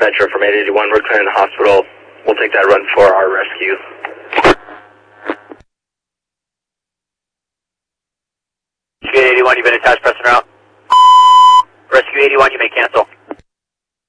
Metro from 881, we're clearing the hospital. We'll take that run for our rescue. Gate 81, you've been attached, pressing route.